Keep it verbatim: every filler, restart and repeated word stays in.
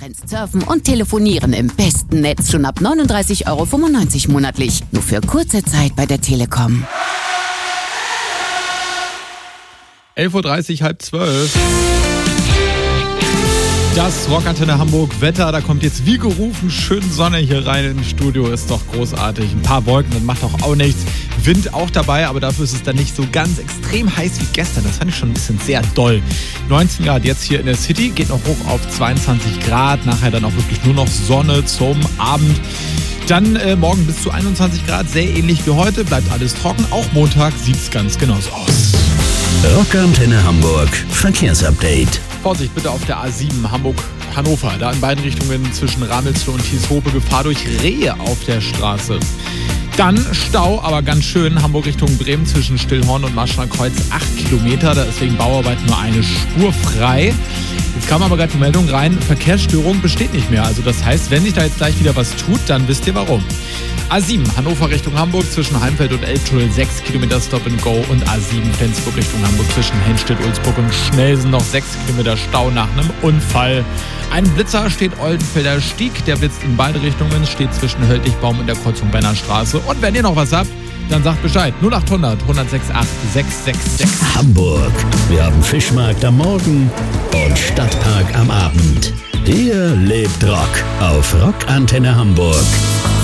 kannst surfen und telefonieren im besten Netz schon ab neununddreißig Euro fünfundneunzig monatlich. Nur für kurze Zeit bei der Telekom. elf Uhr dreißig, halb zwölf. Das Rockantenne Hamburg Wetter, da kommt jetzt wie gerufen schön Sonne hier rein ins Studio, ist doch großartig. Ein paar Wolken, das macht doch auch nichts. Wind auch dabei, aber dafür ist es dann nicht so ganz extrem heiß wie gestern. Das fand ich schon ein bisschen sehr doll. neunzehn Grad jetzt hier in der City, geht noch hoch auf zweiundzwanzig Grad. Nachher dann auch wirklich nur noch Sonne zum Abend. Dann äh, morgen bis zu einundzwanzig Grad, sehr ähnlich wie heute. Bleibt alles trocken. Auch Montag sieht es ganz genauso aus. Rockantenne Hamburg Verkehrsupdate. Vorsicht bitte auf der A sieben Hamburg-Hannover. Da in beiden Richtungen zwischen Ramelsloh und Thieshope Gefahr durch Rehe auf der Straße. Dann Stau, aber ganz schön. Hamburg Richtung Bremen zwischen Stillhorn und Marschner Kreuz acht Kilometer. Da ist wegen Bauarbeit nur eine Spur frei. Jetzt kam aber gerade die Meldung rein, Verkehrsstörung besteht nicht mehr. Also das heißt, wenn sich da jetzt gleich wieder was tut, dann wisst ihr warum. A sieben Hannover Richtung Hamburg zwischen Heimfeld und Elbtunnel sechs Kilometer Stop and Go und A sieben Flensburg Richtung Hamburg zwischen Henstedt, Ulzburg und Schnelsen noch sechs Kilometer Stau nach einem Unfall. Ein Blitzer steht Oldenfelder Stieg, der blitzt in beide Richtungen, steht zwischen Höltigbaum und der Kreuzung Bennerstraße. Und wenn ihr noch was habt, dann sagt Bescheid. null achthundert, hundertsechs acht, sechs sechs sechs. Hamburg. Wir haben Fischmarkt am Morgen und Stadtpark am Abend. Hier lebt Rock auf Rockantenne Hamburg.